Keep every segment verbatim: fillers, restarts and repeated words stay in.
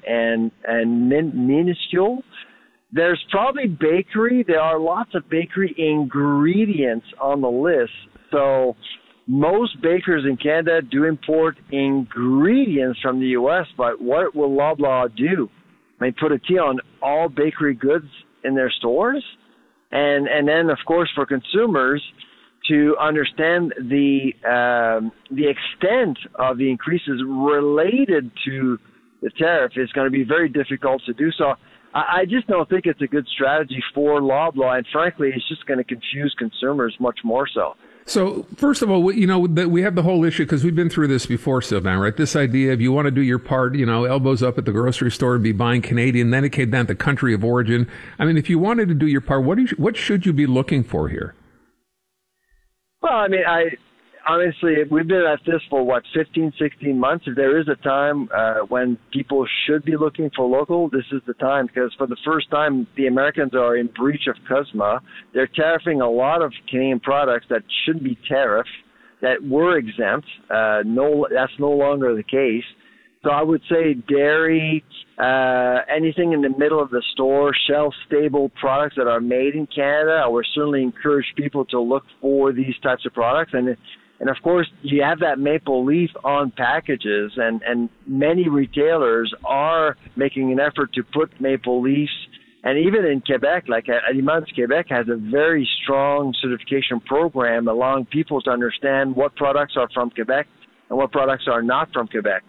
and and min- minuscule. There's probably bakery. There are lots of bakery ingredients on the list. So most bakers in Canada do import ingredients from the U S, but what will Loblaw do? They put a T on all bakery goods in their stores? And and then, of course, for consumers to understand the um, the extent of the increases related to the tariff is going to be very difficult to do. So I, I just don't think it's a good strategy for Loblaw, and frankly, it's just going to confuse consumers much more so. So, first of all, you know, we have the whole issue, because we've been through this before, Sylvain, right? This idea of you want to do your part, you know, elbows up at the grocery store and be buying Canadian, then it came down to country of origin. I mean, if you wanted to do your part, what do you, what should you be looking for here? Well, I mean, I honestly, we've been at this for, what, fifteen, sixteen months. If there is a time uh, when people should be looking for local, this is the time, because for the first time, the Americans are in breach of C U S M A. They're tariffing a lot of Canadian products that shouldn't be tariffed, that were exempt. Uh, no, that's no longer the case. So I would say dairy, uh, anything in the middle of the store, shelf-stable products that are made in Canada. I would certainly encourage people to look for these types of products. And And, of course, you have that maple leaf on packages, and, and many retailers are making an effort to put maple leaves. And even in Quebec, like Aliments Quebec has a very strong certification program allowing people to understand what products are from Quebec and what products are not from Quebec.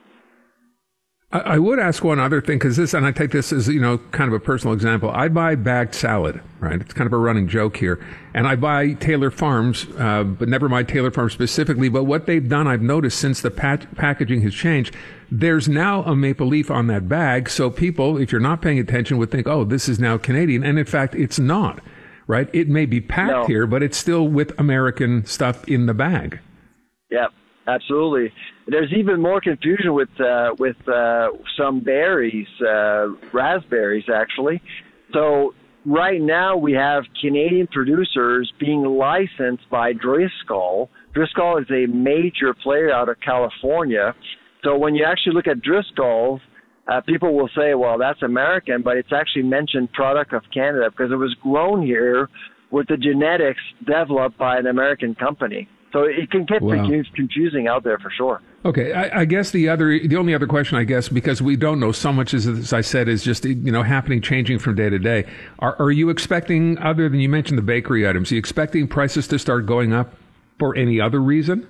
I would ask one other thing, because this, and I take this as, you know, kind of a personal example. I buy bagged salad, right? It's kind of a running joke here. And I buy Taylor Farms, uh, but never mind Taylor Farms specifically. But what they've done, I've noticed since the pat- packaging has changed, there's now a maple leaf on that bag. So people, if you're not paying attention, would think, oh, this is now Canadian. And in fact, it's not, right? It may be packed no. here, but it's still with American stuff in the bag. Yep. Absolutely. There's even more confusion with uh, with uh, some berries, uh, raspberries actually. So right now we have Canadian producers being licensed by Driscoll. Driscoll is a major player out of California. So when you actually look at Driscoll, uh, people will say, well, that's American, but it's actually mentioned product of Canada because it was grown here with the genetics developed by an American company. So it can get wow. confusing out there for sure. Okay, I, I guess the other, the only other question, I guess, because we don't know so much, as, as I said, is just, you know, happening, changing from day to day. Are, are you expecting, other than you mentioned the bakery items, are you expecting prices to start going up for any other reason?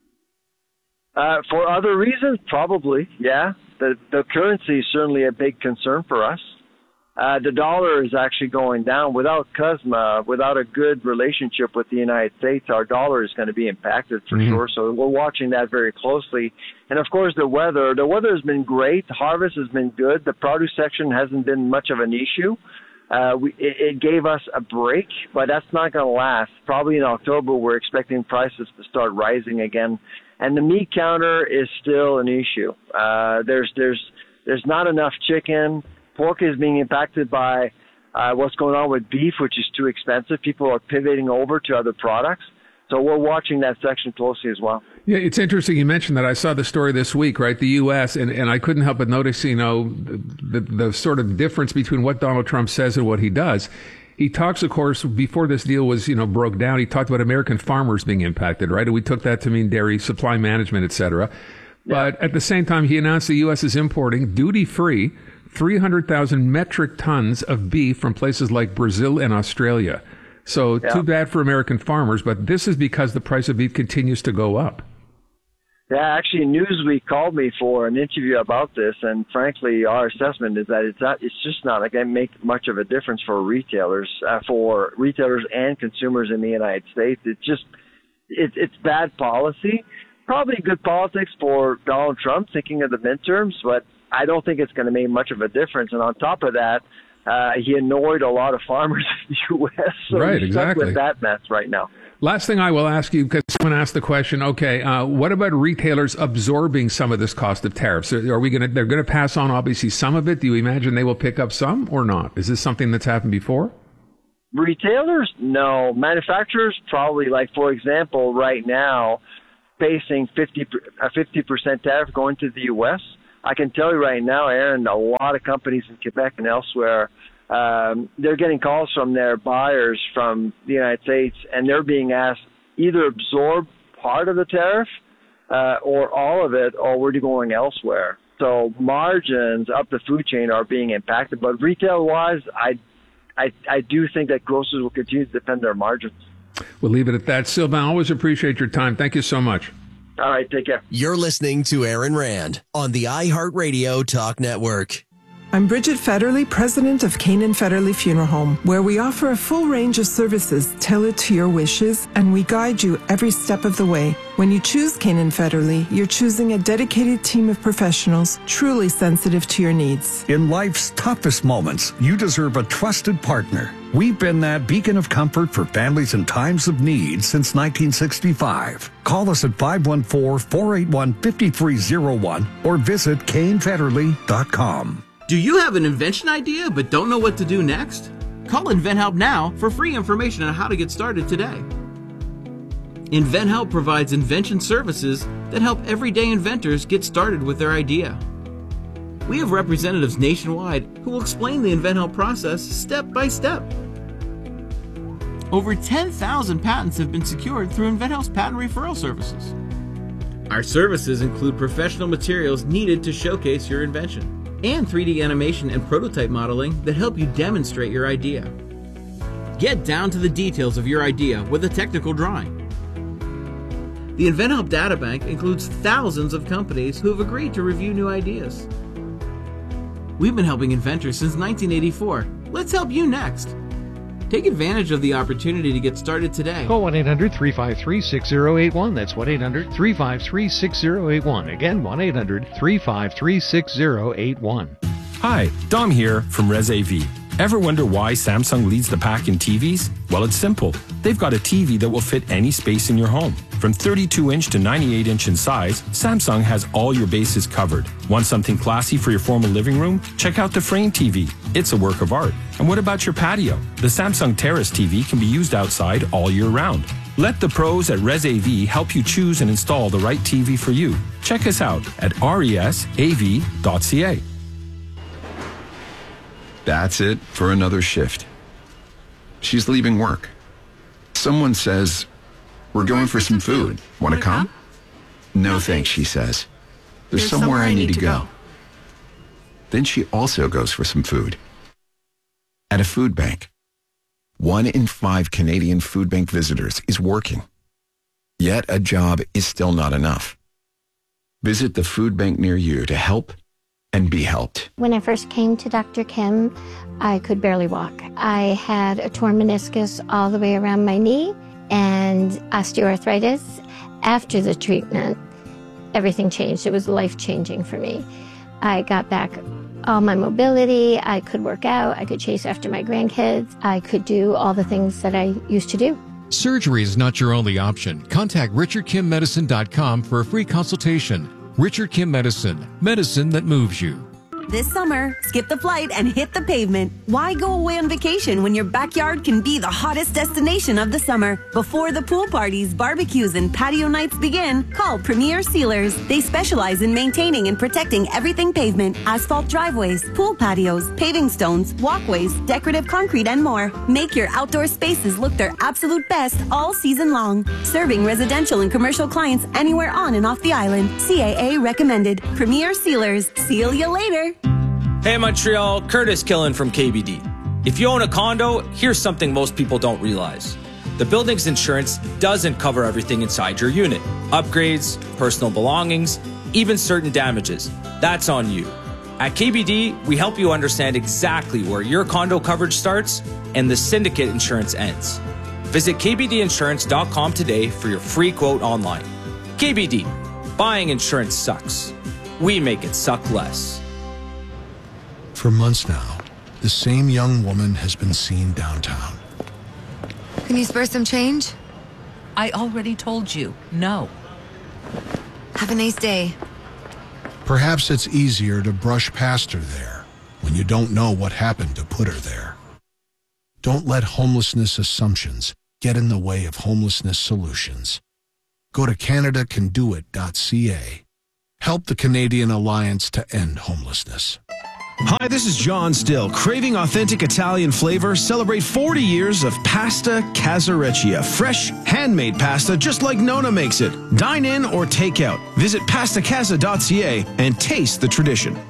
Uh, for other reasons, probably, yeah. The the currency is certainly a big concern for us. Uh, the dollar is actually going down. Without C U S M A, without a good relationship with the United States, our dollar is going to be impacted for mm-hmm. sure. So we're watching that very closely. And, of course, the weather. The weather has been great. The harvest has been good. The produce section hasn't been much of an issue. Uh, we, it, it gave us a break, but that's not going to last. Probably in October, we're expecting prices to start rising again. And the meat counter is still an issue. Uh, there's, there's, there's not enough chicken. Pork is being impacted by uh, what's going on with beef, which is too expensive. People are pivoting over to other products. So we're watching that section closely as well. Yeah, it's interesting you mentioned that. I saw the story this week, right? The U S, and, and I couldn't help but notice, you know, the, the, the sort of difference between what Donald Trump says and what he does. He talks, of course, before this deal was, you know, broke down, he talked about American farmers being impacted, right? And we took that to mean dairy supply management, et cetera. Yeah. But at the same time, he announced the U S is importing duty-free three hundred thousand metric tons of beef from places like Brazil and Australia. So yeah. too bad for American farmers, but this is because the price of beef continues to go up. Yeah, actually, Newsweek called me for an interview about this, and frankly, our assessment is that it's not. It's just not going to make much of a difference for retailers, uh, for retailers and consumers in the United States. It's just, it, it's bad policy. Probably good politics for Donald Trump, thinking of the midterms, but I don't think it's going to make much of a difference. And on top of that, uh, he annoyed a lot of farmers in the U S So right, he's exactly. stuck with that mess right now. Last thing I will ask you, because someone asked the question, okay, uh, what about retailers absorbing some of this cost of tariffs? Are we going to, they're going to pass on obviously some of it. Do you imagine they will pick up some or not? Is this something that's happened before? Retailers? No. Manufacturers probably, like, for example, right now, facing fifty, a fifty percent tariff going to the U S I can tell you right now, Aaron, a lot of companies in Quebec and elsewhere, um, they're getting calls from their buyers from the United States, and they're being asked either absorb part of the tariff uh, or all of it, or we're going elsewhere. So margins up the food chain are being impacted. But retail-wise, I, I, I do think that grocers will continue to defend their margins. We'll leave it at that. Sylvain, always appreciate your time. Thank you so much. All right, take care. You're listening to Aaron Rand on the iHeartRadio Talk Network. I'm Bridget Federley, president of Kane Federley Funeral Home, where we offer a full range of services tailored to your wishes, and we guide you every step of the way. When you choose Kane Federley, you're choosing a dedicated team of professionals truly sensitive to your needs. In life's toughest moments, you deserve a trusted partner. We've been that beacon of comfort for families in times of need since nineteen sixty-five. Call us at five one four, four eight one, five three zero one or visit Kane Federley dot com. Do you have an invention idea but don't know what to do next? Call InventHelp now for free information on how to get started today. InventHelp provides invention services that help everyday inventors get started with their idea. We have representatives nationwide who will explain the InventHelp process step by step. Over ten thousand patents have been secured through InventHelp's patent referral services. Our services include professional materials needed to showcase your invention, and three D animation and prototype modeling that help you demonstrate your idea. Get down to the details of your idea with a technical drawing. The InventHelp Databank includes thousands of companies who have agreed to review new ideas. We've been helping inventors since nineteen eighty-four. Let's help you next. Take advantage of the opportunity to get started today. Call one eight hundred, three five three, six zero eight one. That's one eight hundred, three five three, six zero eight one. Again, one eight hundred, three five three, six zero eight one. Hi, Dom here from Res A V. Ever wonder why Samsung leads the pack in T Vs? Well, it's simple. They've got a T V that will fit any space in your home. From thirty-two inch to ninety-eight inch in size, Samsung has all your bases covered. Want something classy for your formal living room? Check out the Frame T V. It's a work of art. And what about your patio? The Samsung Terrace T V can be used outside all year round. Let the pros at Res A V help you choose and install the right T V for you. Check us out at res a v dot c a. That's it for another shift. She's leaving work. Someone says, "We're going for some food. Want to come?" "No thanks," she says. "There's somewhere I need to go." Then she also goes for some food. At a food bank. One in five Canadian food bank visitors is working. Yet a job is still not enough. Visit the food bank near you to help and be helped. When I first came to Doctor Kim, I could barely walk. I had a torn meniscus all the way around my knee and osteoarthritis. After the treatment, everything changed. It was life-changing for me. I got back all my mobility. I could work out. I could chase after my grandkids. I could do all the things that I used to do. Surgery is not your only option. Contact richard kim medicine dot com for a free consultation. Richard Kim Medicine, medicine that moves you. This summer, skip the flight and hit the pavement. Why go away on vacation when your backyard can be the hottest destination of the summer? Before the pool parties, barbecues, and patio nights begin, call Premier Sealers. They specialize in maintaining and protecting everything pavement, asphalt driveways, pool patios, paving stones, walkways, decorative concrete, and more. Make your outdoor spaces look their absolute best all season long. Serving residential and commercial clients anywhere on and off the island. C A A recommended. Premier Sealers. Seal you later. Hey Montreal, Curtis Killen from K B D. If you own a condo, here's something most people don't realize. The building's insurance doesn't cover everything inside your unit. Upgrades, personal belongings, even certain damages. That's on you. At K B D, we help you understand exactly where your condo coverage starts and the syndicate insurance ends. Visit k b d insurance dot com today for your free quote online. K B D, buying insurance sucks. We make it suck less. For months now, the same young woman has been seen downtown. Can you spare some change? I already told you, no. Have a nice day. Perhaps it's easier to brush past her there when you don't know what happened to put her there. Don't let homelessness assumptions get in the way of homelessness solutions. Go to canada can do it dot c a Help the Canadian Alliance to End Homelessness. Hi, this is John Still. Craving authentic Italian flavor? Celebrate forty years of Pasta Casareccia. Fresh, handmade pasta just like Nona makes it. Dine in or take out. Visit pasta casa dot c a and taste the tradition.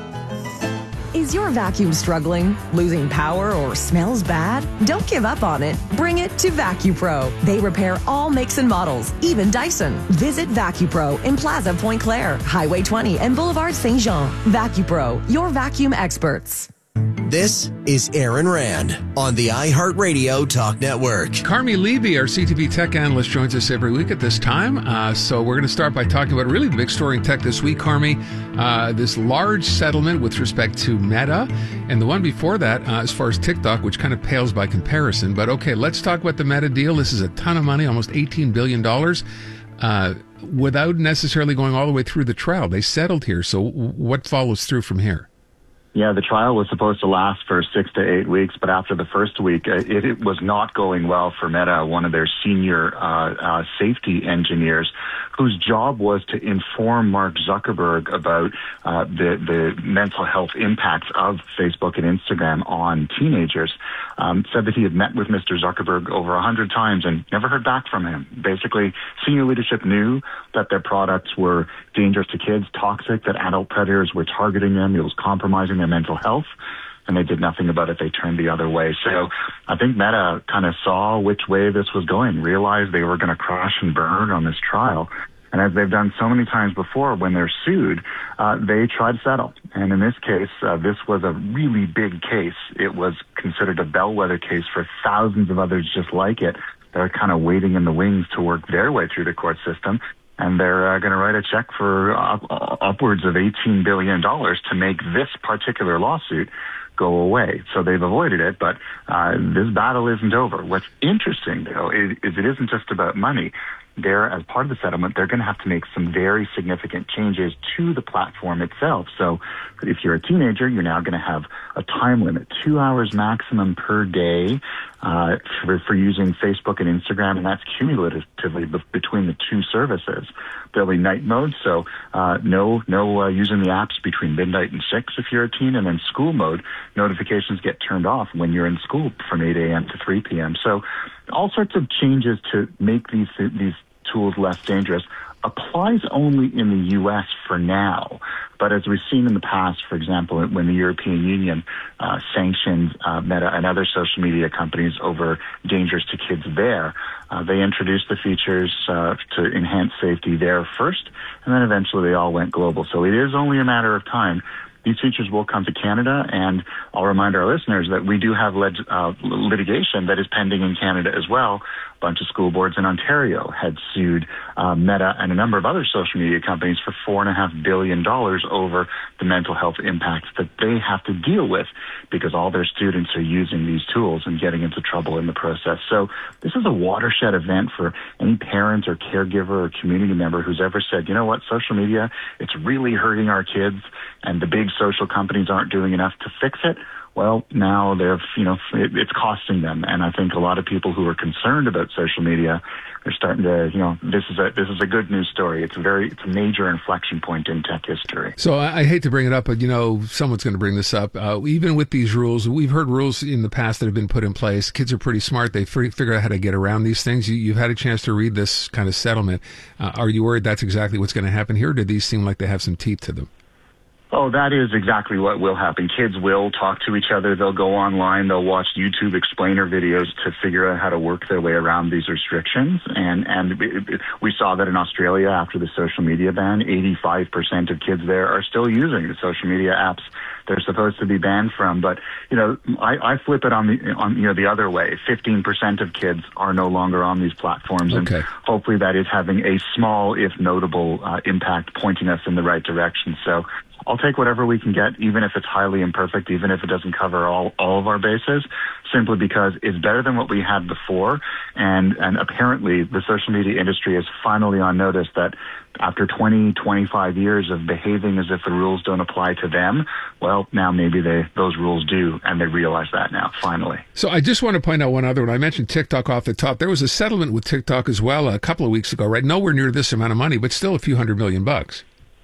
Is your vacuum struggling, losing power, or smells bad? Don't give up on it. Bring it to VacuPro. They repair all makes and models, even Dyson. Visit VacuPro in Plaza Point Claire, Highway twenty, and Boulevard Saint Jean. VacuPro, your vacuum experts. This is Aaron Rand on the iHeartRadio Talk Network. Carmi Levy, our C T V tech analyst, joins us every week at this time. Uh, so we're going to start by talking about really the big story in tech this week, Carmi. Uh, this large settlement with respect to Meta, and the one before that, uh, as far as TikTok, which kind of pales by comparison. But okay, let's talk about the Meta deal. This is a ton of money, almost eighteen billion dollars, uh, without necessarily going all the way through the trial. They settled here. So what follows through from here? Yeah, the trial was supposed to last for six to eight weeks, but after the first week, it, it was not going well for Meta, one of their senior uh, uh, safety engineers, whose job was to inform Mark Zuckerberg about uh, the, the mental health impacts of Facebook and Instagram on teenagers. Um, said that he had met with Mister Zuckerberg over a hundred times and never heard back from him. Basically, senior leadership knew that their products were dangerous to kids, toxic, that adult predators were targeting them. It was compromising their mental health, and they did nothing about it. They turned the other way. So I think Meta kind of saw which way this was going, realized they were going to crash and burn on this trial. And as they've done so many times before, when they're sued, uh, they try to settle. And in this case, uh, this was a really big case. It was considered a bellwether case for thousands of others just like it. They're kind of waiting in the wings to work their way through the court system. And they're uh, going to write a check for up, upwards of eighteen billion dollars to make this particular lawsuit go away. So they've avoided it, but uh, this battle isn't over. What's interesting, though, is, is it isn't just about money. There, as part of the settlement, they're going to have to make some very significant changes to the platform itself. So if you're a teenager, you're now going to have a time limit, two hours maximum per day uh, for, for using Facebook and Instagram, and that's cumulatively be- between the two services. There'll be night mode, so uh, no no uh, using the apps between midnight and six if you're a teen, and then school mode, notifications get turned off when you're in school from eight a.m. to three p.m. So all sorts of changes to make these these tools less dangerous applies only in the U S for now. But as we've seen in the past, for example, when the European Union uh, sanctioned uh, Meta and other social media companies over dangers to kids there, uh, they introduced the features uh, to enhance safety there first, and then eventually they all went global. So it is only a matter of time. These features will come to Canada, and I'll remind our listeners that we do have leg- uh, litigation that is pending in Canada as well. A bunch of school boards in Ontario had sued uh, Meta and a number of other social media companies for four point five billion dollars over the mental health impacts that they have to deal with because all their students are using these tools and getting into trouble in the process. So this is a watershed event for any parent or caregiver or community member who's ever said, you know what, social media, it's really hurting our kids, and the big social companies aren't doing enough to fix it. Well, now they're, you know, it, it's costing them. And I think a lot of people who are concerned about social media are starting to, you know, this is a, this is a good news story. It's a very, it's a major inflection point in tech history. So I, I hate to bring it up, but, you know, someone's going to bring this up. Uh, even with these rules, we've heard rules in the past that have been put in place. Kids are pretty smart. They f- figure out how to get around these things. You, you've had a chance to read this kind of settlement. Uh, are you worried that's exactly what's going to happen here? Or do these seem like they have some teeth to them? Oh, that is exactly what will happen. Kids will talk to each other. They'll go online. They'll watch YouTube explainer videos to figure out how to work their way around these restrictions. And and we saw that in Australia after the social media ban, eighty-five percent of kids there are still using the social media apps they're supposed to be banned from. But, you know, I, I flip it on the, on, you know, the other way. fifteen percent of kids are no longer on these platforms. Okay. And hopefully that is having a small, if notable, uh, impact pointing us in the right direction. So I'll take whatever we can get, even if it's highly imperfect, even if it doesn't cover all, all of our bases, simply because it's better than what we had before. And, and apparently the social media industry is finally on notice that after twenty, twenty-five years of behaving as if the rules don't apply to them, well, now maybe they those rules do, and they realize that now, finally. So I just want to point out one other one. I mentioned TikTok off the top. There was a settlement with TikTok as well a couple of weeks ago, right? Nowhere near this amount of money, but still a few hundred million bucks.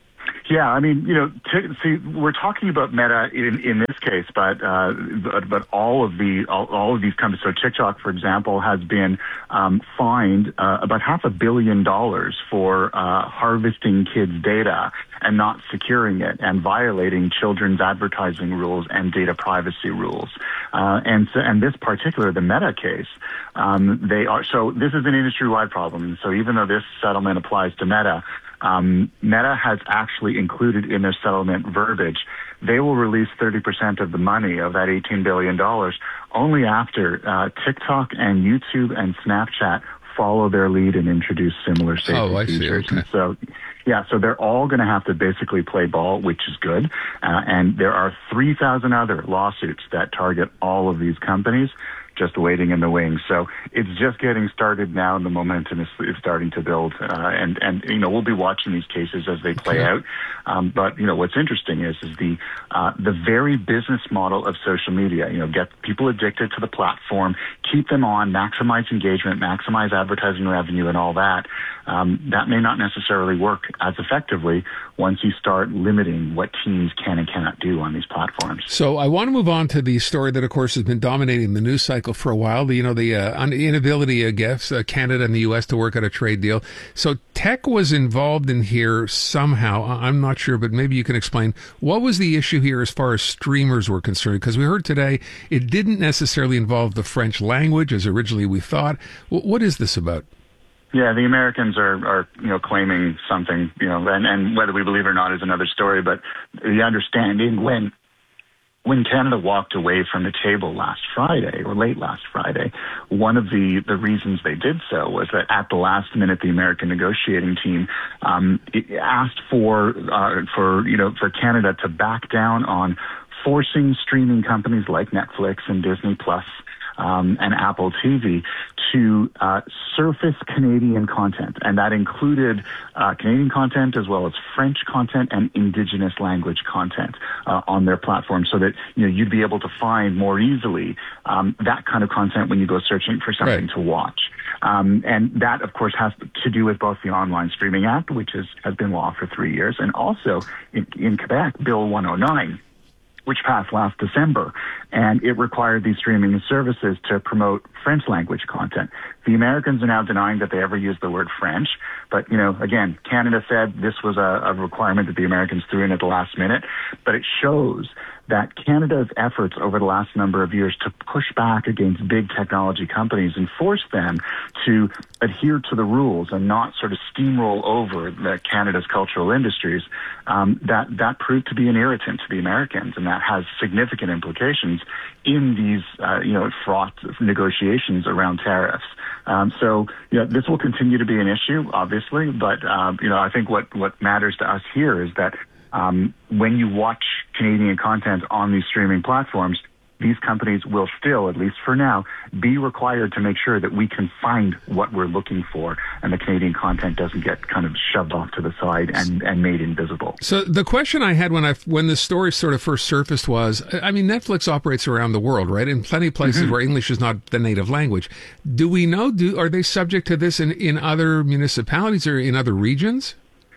Yeah, I mean, you know, t- see, we're talking about Meta in, in this case, but, uh, but but all of the all, all of these companies. So TikTok, for example, has been um, fined uh, about half a billion dollars for uh, harvesting kids' data and not securing it and violating children's advertising rules and data privacy rules. Uh, and so, and this particular, the Meta case, um, they are so this is an industry-wide problem. So even though this settlement applies to Meta. Um, Meta has actually included in their settlement verbiage, they will release thirty percent of the money of that eighteen billion dollars only after uh, TikTok and YouTube and Snapchat follow their lead and introduce similar safety oh, I see. features. Okay. And so, yeah, so they're all going to have to basically play ball, which is good. Uh, and there are three thousand other lawsuits that target all of these companies, just waiting in the wings. So it's just getting started now, and the momentum is, is starting to build. Uh, and, and, you know, we'll be watching these cases as they play out. Um, but, you know, what's interesting is, is the, uh, the very business model of social media, you know, get people addicted to the platform, keep them on, maximize engagement, maximize advertising revenue and all that. Um, that may not necessarily work as effectively once you start limiting what teens can and cannot do on these platforms. So I want to move on to the story that, of course, has been dominating the news cycle for a while. The, you know, the uh, inability, I guess, uh, Canada and the U S to work out a trade deal. So tech was involved in here somehow. I'm not sure, but maybe you can explain. What was the issue here as far as streamers were concerned? Because we heard today it didn't necessarily involve the French language as originally we thought. W- what is this about? Yeah, the Americans are, are, you know, claiming something, you know, and, and whether we believe it or not is another story. But the understanding when when Canada walked away from the table last Friday or late last Friday, one of the, the reasons they did so was that at the last minute, the American negotiating team um, asked for uh, for you know for Canada to back down on forcing streaming companies like Netflix and Disney Plus Um, and Apple T V to uh, surface Canadian content, and that included uh, Canadian content as well as French content and Indigenous language content uh, on their platform, so that you know you'd be able to find more easily um, that kind of content when you go searching for something right. to watch. Um, and that, of course, has to do with both the Online Streaming Act, which is, has been law for three years, and also in, in Quebec, Bill one oh nine. Which passed last December, and it required these streaming services to promote French language content. The Americans are now denying that they ever used the word French, but, you know, again, Canada said this was a, a requirement that the Americans threw in at the last minute, but it shows that Canada's efforts over the last number of years to push back against big technology companies and force them to adhere to the rules and not sort of steamroll over the Canada's cultural industries, um, that, that proved to be an irritant to the Americans, and that has significant implications in these, uh, you know, fraught negotiations around tariffs. Um, so, you know, this will continue to be an issue, obviously, but, um, you know, I think what, what matters to us here is that Um, when you watch Canadian content on these streaming platforms, these companies will still, at least for now, be required to make sure that we can find what we're looking for and the Canadian content doesn't get kind of shoved off to the side and, and made invisible. So the question I had when I when the story sort of first surfaced was, I mean, Netflix operates around the world, right? In plenty of places mm-hmm. where English is not the native language. Do we know, do are they subject to this in, in other municipalities or in other regions?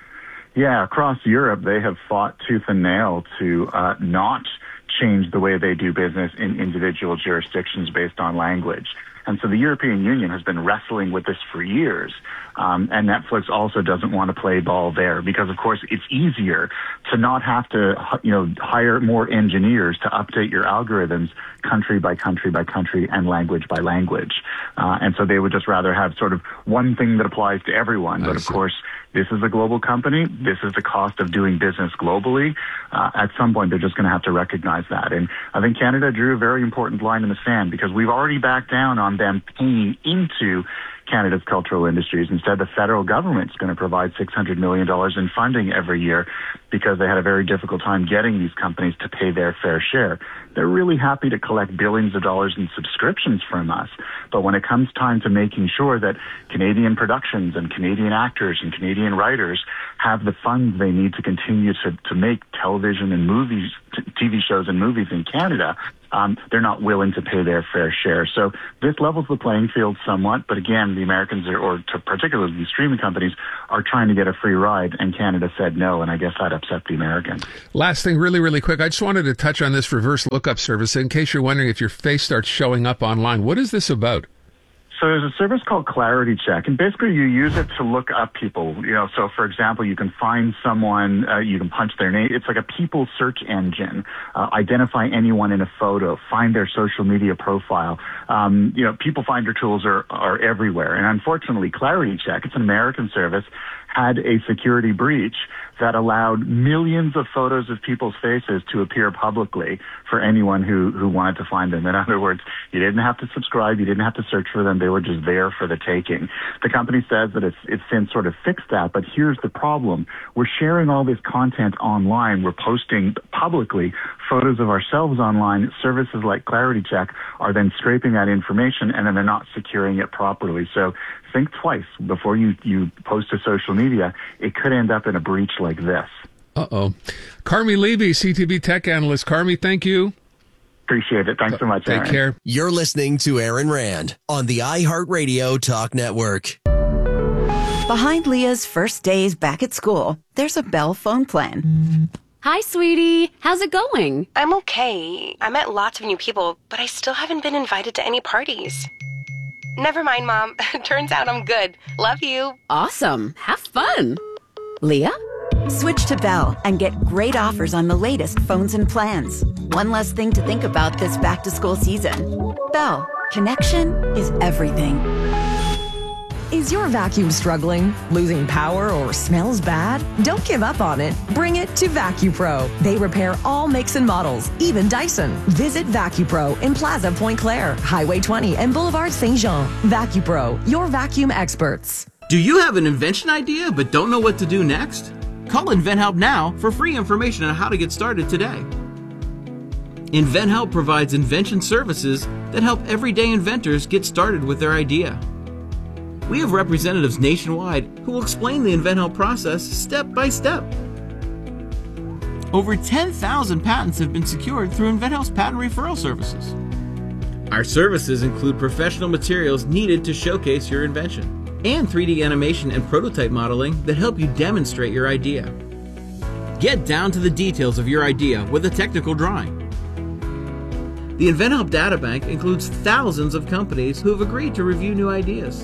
Yeah, across Europe, they have fought tooth and nail to uh, not change the way they do business in individual jurisdictions based on language. And so the European Union has been wrestling with this for years. Um, and Netflix also doesn't want to play ball there because, of course, it's easier to not have to, you know, hire more engineers to update your algorithms country by country by country and language by language. Uh, and so they would just rather have sort of one thing that applies to everyone. But, of course, this is a global company. This is the cost of doing business globally. Uh, at some point, they're just going to have to recognize that. And I think Canada drew a very important line in the sand because we've already backed down on them paying into Canada's cultural industries. Instead, the federal government's going to provide six hundred million dollars in funding every year because they had a very difficult time getting these companies to pay their fair share. They're really happy to collect billions of dollars in subscriptions from us. But when it comes time to making sure that Canadian productions and Canadian actors and Canadian writers have the funds they need to continue to, to make television and movies, T V shows and movies in Canada, um, they're not willing to pay their fair share. So this levels the playing field somewhat. But again, the Americans, or, or to particularly the streaming companies, are trying to get a free ride, and Canada said no, and I guess that upset the Americans. Last thing, really, really quick. I just wanted to touch on this reverse lookup service in case you're wondering if your face starts showing up online. What is this about? So there's a service called Clarity Check, and basically you use it to look up people. You know, so for example, you can find someone, uh, you can punch their name. It's like a people search engine. Uh, identify anyone in a photo, find their social media profile. Um, you know, people finder tools are, are everywhere. And unfortunately, Clarity Check, it's an American service, had a security breach that allowed millions of photos of people's faces to appear publicly for anyone who, who wanted to find them. In other words, you didn't have to subscribe, you didn't have to search for them, they were just there for the taking. The company says that it's, it's since sort of fixed that, but here's the problem. We're sharing all this content online, we're posting publicly photos of ourselves online. Services like Clarity Check are then scraping that information, and then they're not securing it properly. So think twice before you, you post to social media. It could end up in a breach like this. Uh-oh. Carmi Levy, C T V tech analyst. Carmi, thank you. Appreciate it. Thanks so much, Take Aaron. care. You're listening to Aaron Rand on the iHeartRadio Talk Network. Behind Leah's first days back at school, there's a Bell phone plan. Hi, sweetie. How's it going? I'm okay. I met lots of new people, but I still haven't been invited to any parties. Never mind, Mom. Turns out I'm good. Love you. Awesome. Have fun. Leah? Switch to Bell and get great offers on the latest phones and plans. One less thing to think about this back-to-school season. Bell. Connection is everything. Is your vacuum struggling, losing power, or smells bad? Don't give up on it. Bring it to VacuPro. They repair all makes and models, even Dyson. Visit VacuPro in Plaza Point Claire, Highway twenty, and Boulevard Saint Jean. VacuPro, your vacuum experts. Do you have an invention idea but don't know what to do next? Call InventHelp now for free information on how to get started today. InventHelp provides invention services that help everyday inventors get started with their idea. We have representatives nationwide who will explain the InventHelp process step by step. Over ten thousand patents have been secured through InventHelp's patent referral services. Our services include professional materials needed to showcase your invention, and three D animation and prototype modeling that help you demonstrate your idea. Get down to the details of your idea with a technical drawing. The InventHelp Databank includes thousands of companies who have agreed to review new ideas.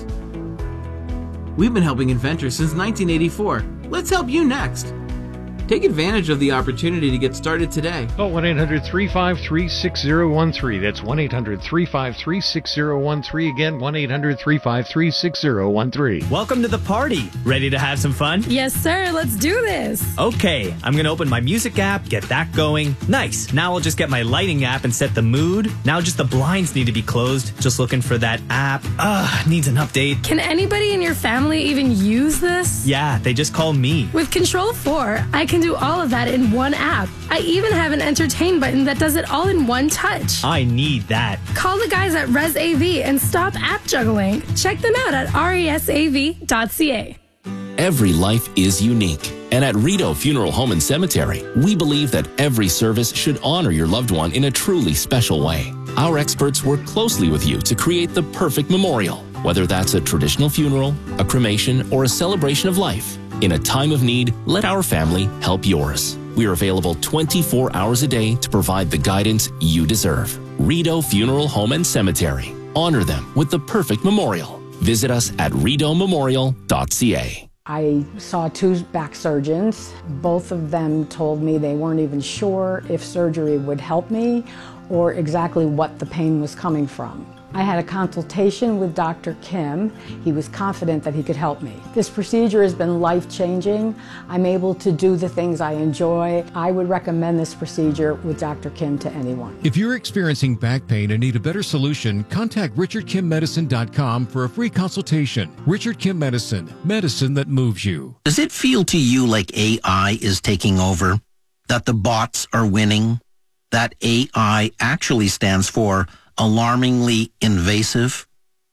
We've been helping inventors since nineteen eighty-four. Let's help you next. Take advantage of the opportunity to get started today. Call one eight hundred three five three six zero one three. That's one eight hundred three five three six zero one three. Again, one eight hundred three five three six zero one three. Welcome to the party. Ready to have some fun? Yes, sir. Let's do this. Okay, I'm going to open my music app, get that going. Nice. Now I'll just get my lighting app and set the mood. Now just the blinds need to be closed. Just looking for that app. Ugh, needs an update. Can anybody in your family even use this? Yeah, they just call me. With Control four, I can do all of that in one app. I even have an entertain button that does it all in one touch. I need that. Call the guys at ResAV and stop app juggling. Check them out at resav dot c a. Every life is unique. And at Rideau Funeral Home and Cemetery, we believe that every service should honor your loved one in a truly special way. Our experts work closely with you to create the perfect memorial, whether that's a traditional funeral, a cremation, or a celebration of life. In a time of need, let our family help yours. We are available twenty-four hours a day to provide the guidance you deserve. Rideau Funeral Home and Cemetery. Honor them with the perfect memorial. Visit us at rideau memorial dot c a. I saw two back surgeons. Both of them told me they weren't even sure if surgery would help me or exactly what the pain was coming from. I had a consultation with Doctor Kim. He was confident that he could help me. This procedure has been life-changing. I'm able to do the things I enjoy. I would recommend this procedure with Doctor Kim to anyone. If you're experiencing back pain and need a better solution, contact richard kim medicine dot com for a free consultation. Richard Kim Medicine, medicine that moves you. Does it feel to you like A I is taking over? That the bots are winning? That A I actually stands for alarmingly invasive?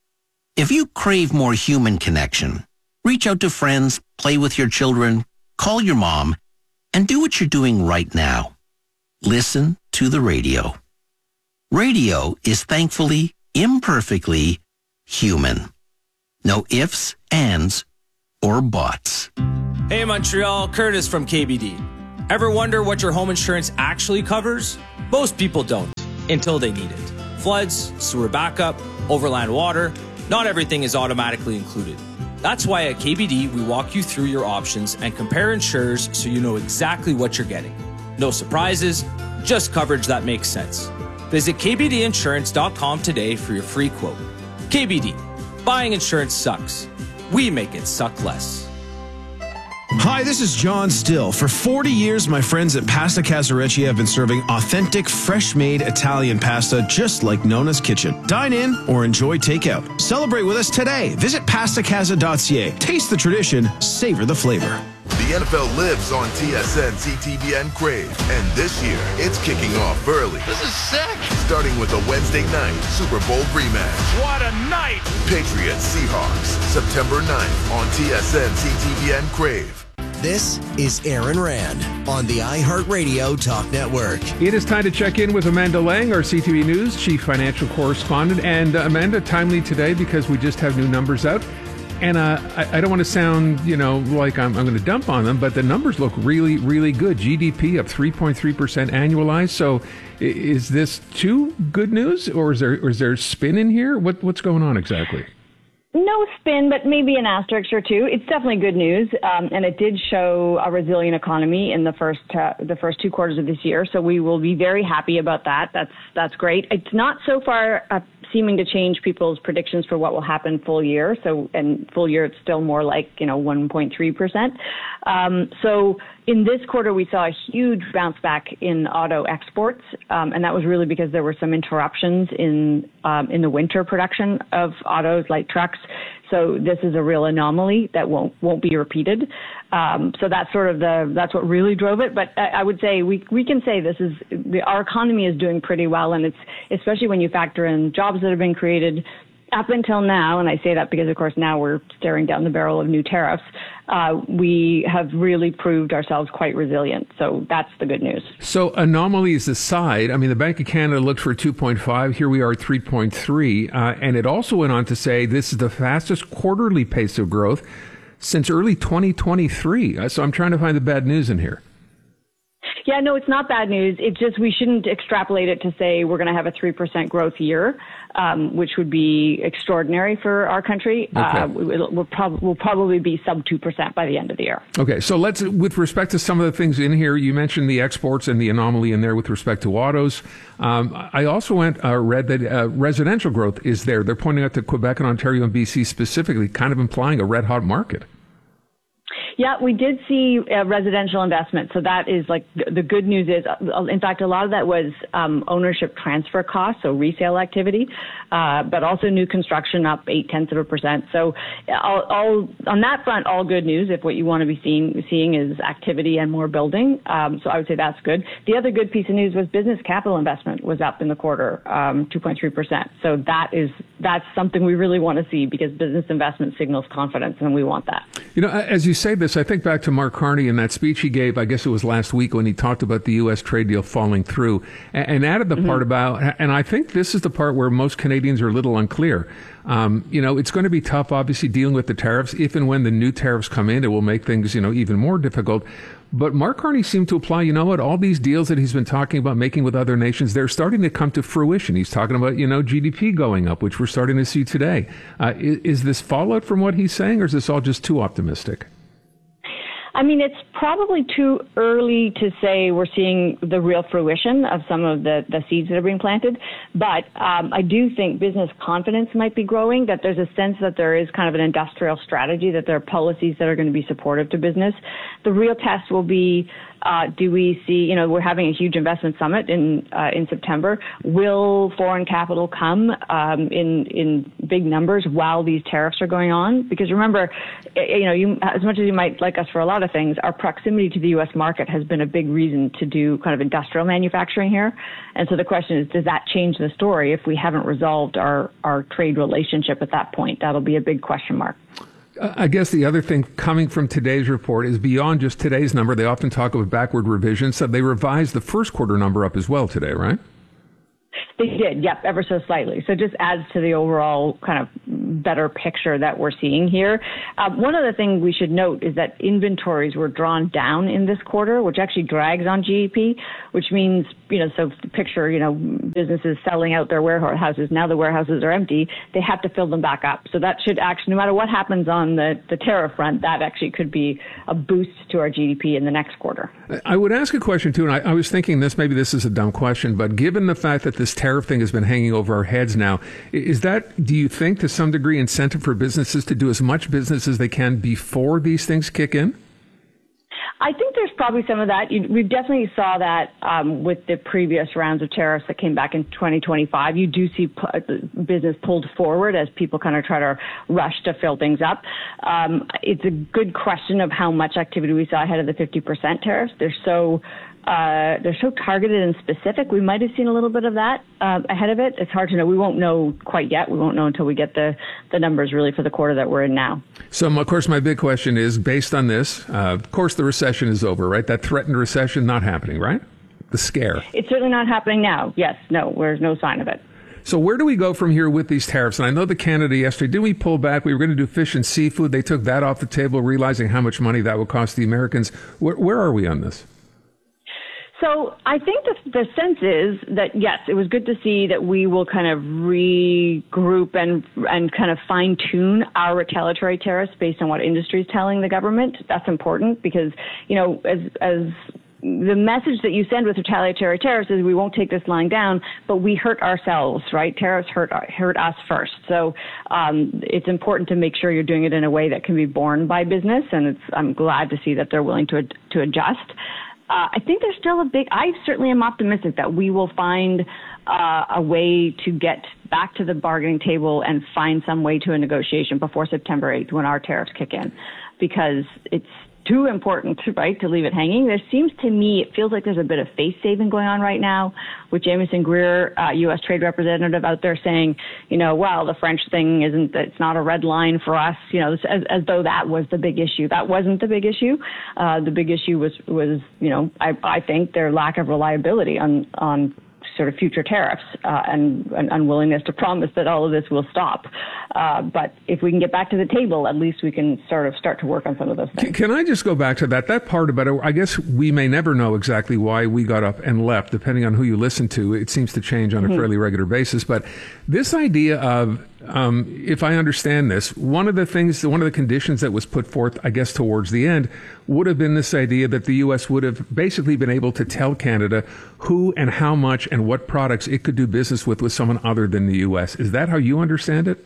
If you crave more human connection, reach out to friends, play with your children, call your mom, and do what you're doing right now. Listen to the radio. Radio is thankfully, imperfectly human. No ifs, ands, or buts. Hey Montreal, Curtis from K B D. Ever wonder what your home insurance actually covers? Most people don't, until they need it. Floods, sewer backup, overland water, not everything is automatically included. That's why at K B D, we walk you through your options and compare insurers so you know exactly what you're getting. No surprises, just coverage that makes sense. Visit k b d insurance dot com today for your free quote. K B D, buying insurance sucks. We make it suck less. Hi, this is John Still. For forty years, my friends at Pasta Casareccia have been serving authentic, fresh-made Italian pasta just like Nona's Kitchen. Dine in or enjoy takeout. Celebrate with us today. Visit pasta casa dot c a. Taste the tradition, savor the flavor. The N F L lives on T S N, C T V N Crave, and this year, it's kicking off early. This is sick! Starting with a Wednesday night Super Bowl rematch. What a night! Patriots Seahawks, September ninth on T S N, C T V N Crave. This is Aaron Rand on the iHeartRadio Talk Network. It is time to check in with Amanda Lang, our C T V News chief financial correspondent. And uh, Amanda, timely today because we just have new numbers out. And uh, I, I don't want to sound, you know, like I'm, I'm going to dump on them, but the numbers look really, really good. G D P up three point three percent annualized. So is this too good news, or is there or is there spin in here? What What's going on exactly? No spin, but maybe an asterisk or two. It's definitely good news, um, and it did show a resilient economy in the first uh, the first two quarters of this year. So we will be very happy about that. That's that's great. It's not so far uh, seeming to change people's predictions for what will happen full year. So and full year, it's still more like you know one point three percent. Um, so in this quarter, we saw a huge bounce back in auto exports, um, and that was really because there were some interruptions in um, in the winter production of autos, like trucks. So this is a real anomaly that won't won't be repeated. Um, so that's sort of the that's what really drove it. But I, I would say we we can say this is the, our economy is doing pretty well, and it's especially when you factor in jobs that have been created up until now, and I say that because, of course, now we're staring down the barrel of new tariffs, uh, we have really proved ourselves quite resilient. So that's the good news. So anomalies aside, I mean, the Bank of Canada looked for two point five. Here we are at three point three. Uh, and it also went on to say this is the fastest quarterly pace of growth since early twenty twenty-three. Uh, so I'm trying to find the bad news in here. Yeah, no, it's not bad news. It's just we shouldn't extrapolate it to say we're going to have a three percent growth year, um, which would be extraordinary for our country. Okay. Uh, we'll, we'll, prob- we'll probably be sub two percent by the end of the year. Okay, so let's, with respect to some of the things in here, you mentioned the exports and the anomaly in there with respect to autos. Um, I also went uh, read that uh, residential growth is there. They're pointing out to Quebec and Ontario and B C specifically, kind of implying a red hot market. Yeah, we did see uh, residential investment. So that is like the, the good news is, uh, in fact, a lot of that was um, ownership transfer costs, so resale activity, uh, but also new construction up eight tenths of a percent. So all, all on that front, all good news. If what you want to be seeing seeing is activity and more building, um, so I would say that's good. The other good piece of news was business capital investment was up in the quarter, um, two point three percent. So that is that's something we really want to see because business investment signals confidence, and we want that. You know, as you say this, I think back to Mark Carney and that speech he gave, I guess it was last week when he talked about the U S trade deal falling through and, and added the mm-hmm. part about, and I think this is the part where most Canadians are a little unclear. Um, you know, it's going to be tough, obviously, dealing with the tariffs. If and when the new tariffs come in, it will make things, you know, even more difficult. But Mark Carney seemed to apply, you know what, all these deals that he's been talking about making with other nations, they're starting to come to fruition. He's talking about, you know, G D P going up, which we're starting to see today. Uh, is, is this fallout from what he's saying, or is this all just too optimistic? I mean, it's probably too early to say we're seeing the real fruition of some of the, the seeds that are being planted. But um, I do think business confidence might be growing, that there's a sense that there is kind of an industrial strategy, that there are policies that are going to be supportive to business. The real test will be, uh, do we see, you know, we're having a huge investment summit in uh, in September. Will foreign capital come um, in in big numbers while these tariffs are going on? Because remember, you know, you, as much as you might like us for a lot of things, our proximity to the U S market has been a big reason to do kind of industrial manufacturing here. And so the question is, does that change the story if we haven't resolved our, our trade relationship at that point? That'll be a big question mark. I guess the other thing coming from today's report is beyond just today's number. They often talk about backward revisions. So they revised the first quarter number up as well today, right? They did, yep, ever so slightly. So it just adds to the overall kind of better picture that we're seeing here. Um, one other thing we should note is that inventories were drawn down in this quarter, which actually drags on G D P, which means, you know, so picture, you know, businesses selling out their warehouses. Now the warehouses are empty. They have to fill them back up. So that should actually, no matter what happens on the, the tariff front, that actually could be a boost to our G D P in the next quarter. I would ask a question, too, and I, I was thinking this, maybe this is a dumb question, but given the fact that this tariff thing has been hanging over our heads now, is that, do you think, to some degree, incentive for businesses to do as much business as they can before these things kick in? I think there's probably some of that. You, we definitely saw that um, with the previous rounds of tariffs that came back in twenty twenty-five. You do see p- business pulled forward as people kind of try to rush to fill things up. Um, it's a good question of how much activity we saw ahead of the fifty percent tariffs. They're so Uh, they're so targeted and specific. We might have seen a little bit of that uh, ahead of it. It's hard to know. We won't know quite yet. We won't know until we get the, the numbers really for the quarter that we're in now. So, of course, my big question is, based on this, uh, of course, the recession is over, right? That threatened recession not happening, right? The scare. It's certainly not happening now. Yes, no, there's no sign of it. So where do we go from here with these tariffs? And I know that Canada yesterday, did we pull back? We were going to do fish and seafood. They took that off the table, realizing how much money that would cost the Americans. Where, where are we on this? So I think the, the sense is that, yes, it was good to see that we will kind of regroup and and kind of fine-tune our retaliatory tariffs based on what industry is telling the government. That's important because, you know, as as the message that you send with retaliatory tariffs is we won't take this line down, but we hurt ourselves, right? Tariffs hurt hurt us first. So um, it's important to make sure you're doing it in a way that can be borne by business, and it's, I'm glad to see that they're willing to to adjust. Uh, I think there's still a big, I certainly am optimistic that we will find uh, a way to get back to the bargaining table and find some way to a negotiation before September eighth when our tariffs kick in, because it's too important, right, to leave it hanging. There seems to me, it feels like there's a bit of face saving going on right now with Jamieson Greer, uh, U S Trade Representative, out there saying, you know, well, the French thing isn't, it's not a red line for us, you know, as, as though that was the big issue. That wasn't the big issue. Uh, the big issue was, was, you know, I, I think their lack of reliability on, on sort of future tariffs uh, and an unwillingness to promise that all of this will stop. Uh, but if we can get back to the table, at least we can sort of start to work on some of those things. Can I just go back to that? That part about it, I guess we may never know exactly why we got up and left, depending on who you listen to. It seems to change on a mm-hmm. fairly regular basis. But this idea of, um, if I understand this, one of the things, one of the conditions that was put forth, I guess, towards the end, would have been this idea that the U S would have basically been able to tell Canada who and how much and what products it could do business with with someone other than the U S. Is that how you understand it?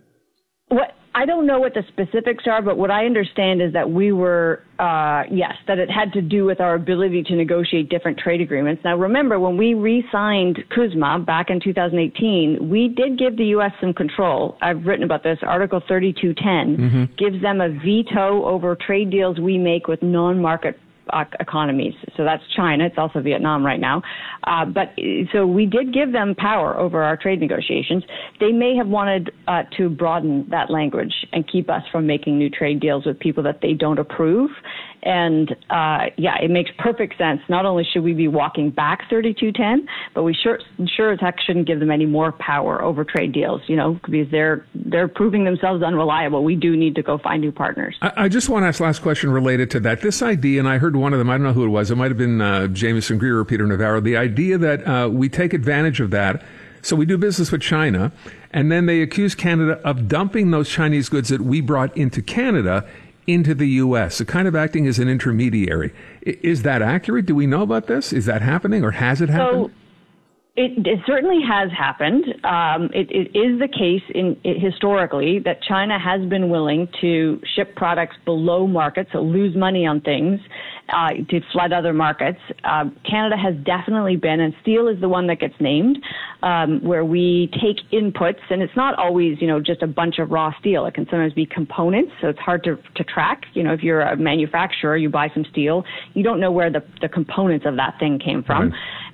What I don't know what the specifics are, but what I understand is that we were, uh, yes, that it had to do with our ability to negotiate different trade agreements. Now, remember, when we re-signed CUSMA back in two thousand eighteen, we did give the U S some control. I've written about this. Article thirty-two ten mm-hmm. gives them a veto over trade deals we make with non-market Uh, economies. So that's China. It's also Vietnam right now. Uh, but so we did give them power over our trade negotiations. They may have wanted uh, to broaden that language and keep us from making new trade deals with people that they don't approve. And uh, yeah, it makes perfect sense. Not only should we be walking back thirty-two ten, but we sure sure as heck shouldn't give them any more power over trade deals, you know, because they're they're proving themselves unreliable. We do need to go find new partners. I, I just want to ask last question related to that. This idea, and I heard one of them, I don't know who it was, it might have been uh, Jamieson Greer or Peter Navarro, the idea that uh, we take advantage of that. So we do business with China, and then they accuse Canada of dumping those Chinese goods that we brought into Canada into the U S, so kind of acting as an intermediary. Is that accurate? Do we know about this? Is that happening, or has it happened? So it, it certainly has happened. Um, it, it is the case in it, historically that China has been willing to ship products below market, so lose money on things, uh, to flood other markets. Uh, Canada has definitely been, and steel is the one that gets named, um, where we take inputs, and it's not always, you know, just a bunch of raw steel. It can sometimes be components, so it's hard to, to track. You know, if you're a manufacturer, you buy some steel, you don't know where the, the components of that thing came from. Right.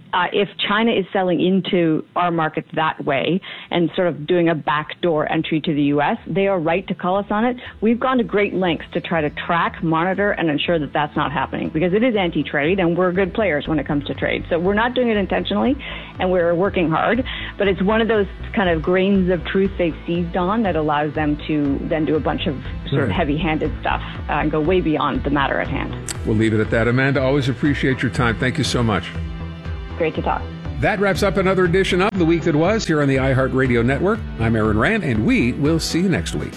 Uh, if China is selling into our markets that way and sort of doing a backdoor entry to the U S, they are right to call us on it. We've gone to great lengths to try to track, monitor, and ensure that that's not happening because it is anti-trade and we're good players when it comes to trade. So we're not doing it intentionally and we're working hard, but it's one of those kind of grains of truth they've seized on that allows them to then do a bunch of sort of heavy-handed stuff uh, and go way beyond the matter at hand. We'll leave it at that. Amanda, always appreciate your time. Thank you so much. Great to talk. That wraps up another edition of The Week That Was here on the iHeartRadio Network. I'm Aaron Rand, and we will see you next week.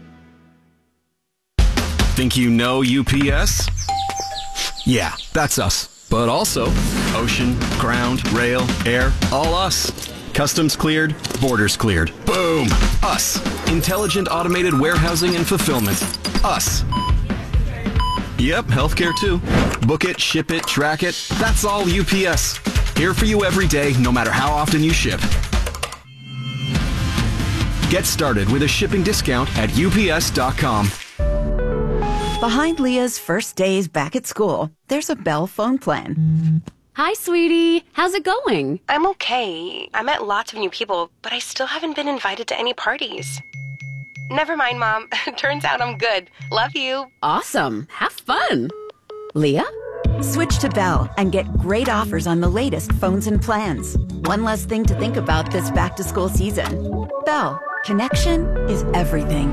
Think you know U P S? Yeah, that's us. But also ocean, ground, rail, air, all us. Customs cleared, borders cleared. Boom! Us. Intelligent automated warehousing and fulfillment. Us. Yep, healthcare too. Book it, ship it, track it. That's all U P S. Here for you every day, no matter how often you ship. Get started with a shipping discount at U P S dot com. Behind Leah's first days back at school, there's a Bell phone plan. Hi, sweetie. How's it going? I'm okay. I met lots of new people, but I still haven't been invited to any parties. Never mind, Mom. Turns out I'm good. Love you. Awesome. Have fun. Leah? Switch to Bell and get great offers on the latest phones and plans. One less thing to think about this back-to-school season. Bell. Connection is everything.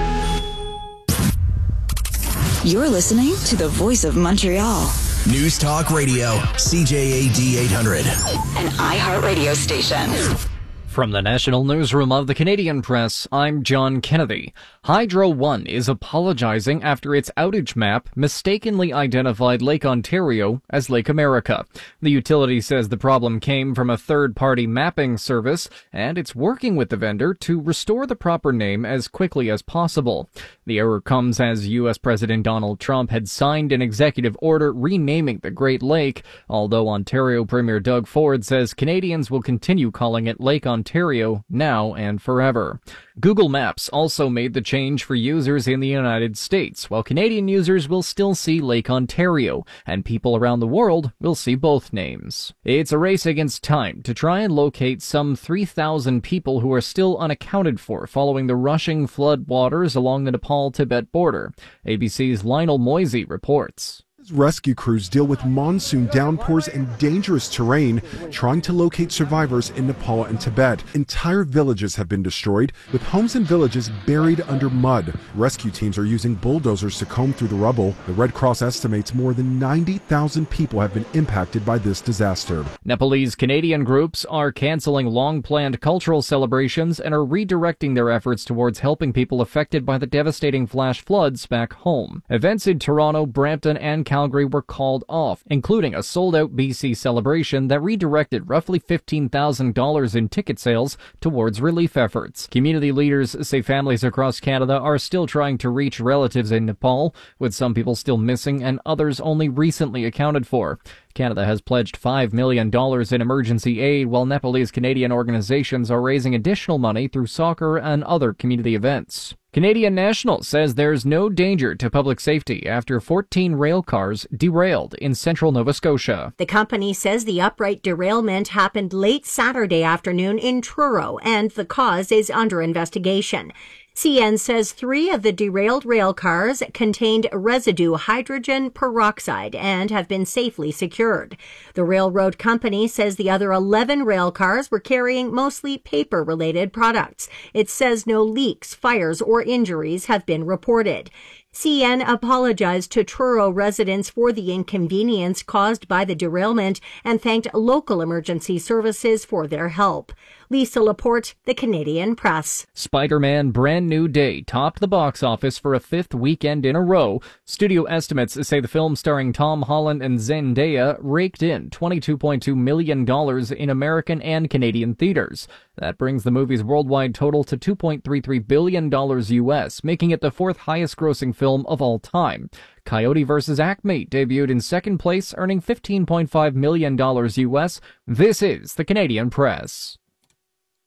You're listening to the Voice of Montreal. News Talk Radio, C J A D eight hundred. An iHeartRadio station. From the National Newsroom of the Canadian Press, I'm John Kennedy. Hydro One is apologizing after its outage map mistakenly identified Lake Ontario as Lake America. The utility says the problem came from a third-party mapping service, and it's working with the vendor to restore the proper name as quickly as possible. The error comes as U S President Donald Trump had signed an executive order renaming the Great Lake, although Ontario Premier Doug Ford says Canadians will continue calling it Lake Ontario now and forever. Google Maps also made the change for users in the United States, while Canadian users will still see Lake Ontario, and people around the world will see both names. It's a race against time to try and locate some three thousand people who are still unaccounted for following the rushing flood waters along the Nepal-Tibet border. A B C's Lionel Moisey reports. Rescue crews deal with monsoon downpours and dangerous terrain, trying to locate survivors in Nepal and Tibet. Entire villages have been destroyed, with homes and villages buried under mud. Rescue teams are using bulldozers to comb through the rubble. The Red Cross estimates more than ninety thousand people have been impacted by this disaster. Nepalese Canadian groups are canceling long-planned cultural celebrations and are redirecting their efforts towards helping people affected by the devastating flash floods back home. Events in Toronto, Brampton, and Calgary were called off, including a sold-out B C celebration that redirected roughly fifteen thousand dollars in ticket sales towards relief efforts. Community leaders say families across Canada are still trying to reach relatives in Nepal, with some people still missing and others only recently accounted for. Canada has pledged five million dollars in emergency aid, while Nepalese Canadian organizations are raising additional money through soccer and other community events. Canadian National says there's no danger to public safety after fourteen rail cars derailed in central Nova Scotia. The company says the upright derailment happened late Saturday afternoon in Truro, and the cause is under investigation. C N says three of the derailed rail cars contained residue hydrogen peroxide and have been safely secured. The railroad company says the other eleven rail cars were carrying mostly paper-related products. It says no leaks, fires, or injuries have been reported. C N apologized to Truro residents for the inconvenience caused by the derailment and thanked local emergency services for their help. Lisa Laporte, The Canadian Press. Spider-Man Brand New Day topped the box office for a fifth weekend in a row. Studio estimates say the film starring Tom Holland and Zendaya raked in twenty-two point two million dollars in American and Canadian theaters. That brings the movie's worldwide total to two point three three billion dollars U S, making it the fourth highest grossing film of all time. Coyote versus Acme debuted in second place, earning fifteen point five million dollars U S. This is The Canadian Press.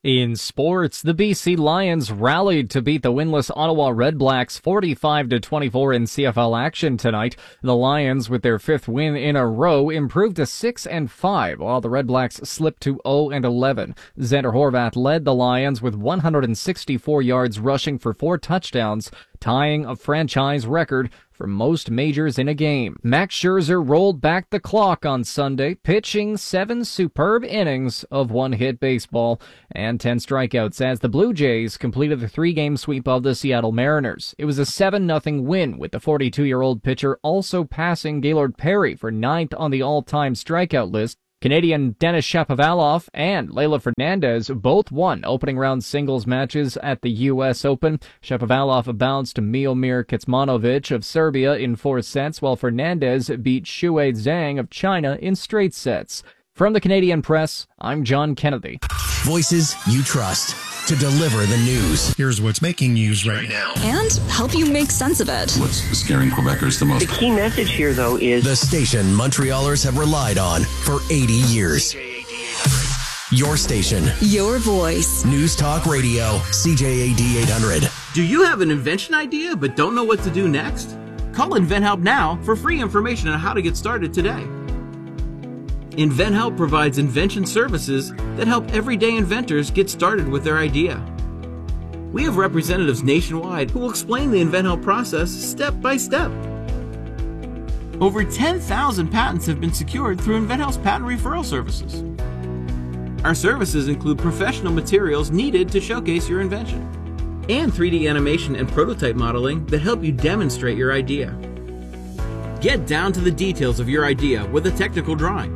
In sports, the B C Lions rallied to beat the winless Ottawa Redblacks forty-five to twenty-four in C F L action tonight. The Lions, with their fifth win in a row, improved to six and five, while the Redblacks slipped to oh and eleven. Xander Horvath led the Lions with one hundred sixty-four yards rushing for four touchdowns, tying a franchise record for most majors in a game. Max Scherzer rolled back the clock on Sunday, pitching seven superb innings of one-hit baseball and ten strikeouts as the Blue Jays completed the three-game sweep of the Seattle Mariners. It was a seven nothing win, with the forty-two-year-old pitcher also passing Gaylord Perry for ninth on the all-time strikeout list. Canadian Denis Shapovalov and Leylah Fernandez both won opening round singles matches at the U S Open. Shapovalov bounced Miomir Kecmanovic of Serbia in four sets, while Fernandez beat Shuai Zhang of China in straight sets. From the Canadian Press, I'm John Kennedy. Voices you trust to deliver the news. Here's what's making news right now. And help you make sense of it. What's scaring Quebecers the most? The key message here, though, is the station Montrealers have relied on for eighty years. Your station. Your voice. News Talk Radio, C J A D eight hundred. Do you have an invention idea but don't know what to do next? Call InventHelp now for free information on how to get started today. InventHelp provides invention services that help everyday inventors get started with their idea. We have representatives nationwide who will explain the InventHelp process step by step. Over ten thousand patents have been secured through InventHelp's patent referral services. Our services include professional materials needed to showcase your invention, and three D animation and prototype modeling that help you demonstrate your idea. Get down to the details of your idea with a technical drawing.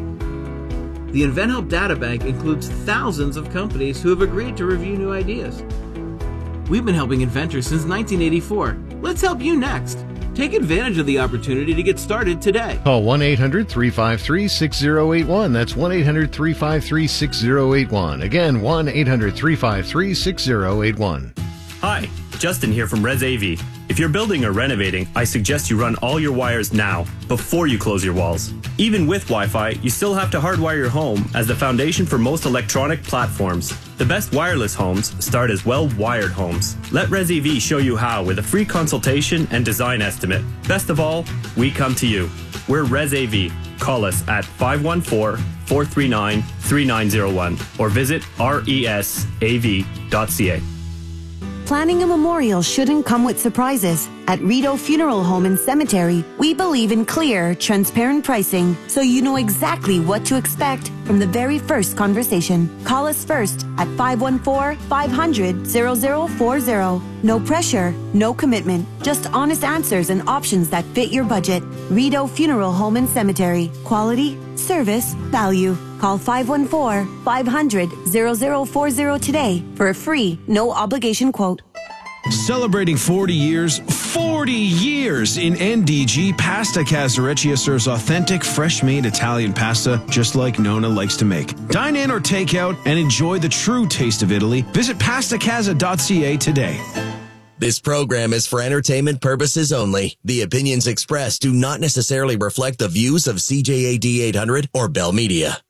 The InventHelp Databank includes thousands of companies who have agreed to review new ideas. We've been helping inventors since nineteen eighty-four. Let's help you next. Take advantage of the opportunity to get started today. Call one eight hundred three five three six zero eight one. That's one eight hundred three five three six zero eight one. Again, one eight hundred three five three six zero eight one. Hi, Justin here from ResAV. If you're building or renovating, I suggest you run all your wires now, before you close your walls. Even with Wi-Fi, you still have to hardwire your home as the foundation for most electronic platforms. The best wireless homes start as well-wired homes. Let ResAV show you how with a free consultation and design estimate. Best of all, we come to you. We're ResAV. Call us at five one four, four three nine, three nine zero one or visit R E S A V dot C A. Planning a memorial shouldn't come with surprises. At Rideau Funeral Home and Cemetery, we believe in clear, transparent pricing, so you know exactly what to expect from the very first conversation. Call us first at five one four, five hundred, zero zero four zero. No pressure, no commitment, just honest answers and options that fit your budget. Rideau Funeral Home and Cemetery. Quality, service, value. Call five one four, five hundred, zero zero four zero today for a free, no obligation quote. Celebrating forty years, forty years in N D G, Pasta Casareccia serves authentic, fresh-made Italian pasta just like Nona likes to make. Dine in or take out and enjoy the true taste of Italy. Visit pasta casa dot c a today. This program is for entertainment purposes only. The opinions expressed do not necessarily reflect the views of C J A D eight hundred or Bell Media.